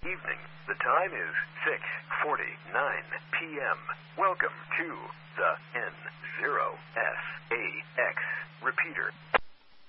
evening. The time is 6:49 p.m. Welcome to the N0SAX repeater.